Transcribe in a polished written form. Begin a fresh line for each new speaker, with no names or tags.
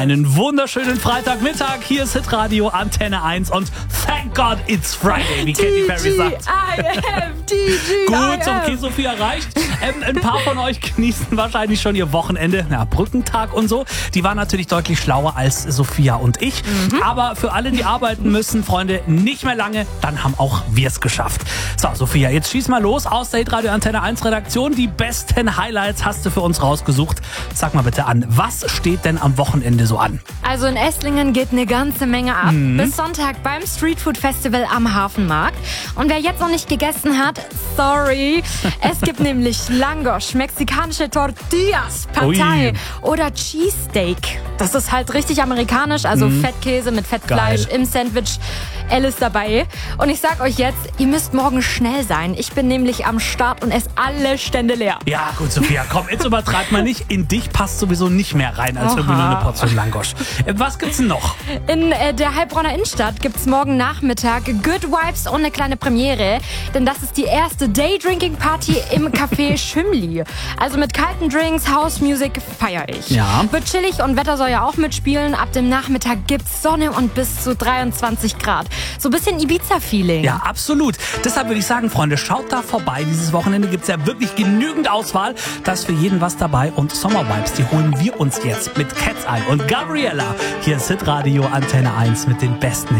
Einen wunderschönen Freitagmittag. Hier ist Hitradio Antenne 1 und thank God it's Friday, wie Katy Perry sagt. Gut, okay, Sophia reicht. Ein paar von euch genießen wahrscheinlich schon ihr Wochenende. Na, Brückentag und so. Die waren natürlich deutlich schlauer als Sophia und ich. Aber für alle, die arbeiten müssen, Freunde, nicht mehr lange. Dann haben auch wir es geschafft. So, Sophia, jetzt schieß mal los aus der Hitradio Antenne 1 Redaktion. Die besten Highlights hast du für uns rausgesucht. Sag mal bitte an, was steht denn am Wochenende so an?
Also in Esslingen geht eine ganze Menge ab. Bis Sonntag beim Streetfood Festival am Hafenmarkt. Und wer jetzt noch nicht gegessen hat, sorry. Es gibt nämlich Langosch, mexikanische Tortillas, Pad Thai oder Cheesesteak. Das ist halt richtig amerikanisch, also Fettkäse mit Fettfleisch im Sandwich. Alles dabei. Und ich sag euch jetzt, ihr müsst morgen schnell sein. Ich bin nämlich am Start und esse alle Stände leer.
Ja gut, Sophia, komm, jetzt übertreib mal nicht. In dich passt sowieso nicht mehr rein als irgendwie nur eine Portion Langosch. Was gibt's denn noch?
In der Heilbronner Innenstadt gibt's morgen Nachmittag Good Vibes und eine kleine Premiere. Denn das ist die erste Day-Drinking-Party im Café Schümli. Also mit kalten Drinks, House Music feiere ich.
Ja.
Wird chillig und Wetter soll ja auch mitspielen. Ab dem Nachmittag gibt's Sonne und bis zu 23 Grad. So ein bisschen Ibiza-Feeling.
Ja, absolut. Deshalb würde ich sagen, Freunde, schaut da vorbei. Dieses Wochenende gibt's ja wirklich genügend Auswahl. Da ist für jeden was dabei. Und Sommervibes, die holen wir uns jetzt mit Cat's Eye und Gabriella. Hier ist Hitradio Antenne 1 mit den besten